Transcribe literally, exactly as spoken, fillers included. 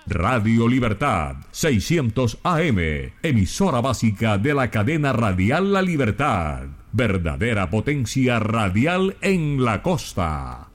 Radio Libertad, seiscientos A M, emisora básica de la cadena radial La Libertad. Verdadera potencia radial en la costa.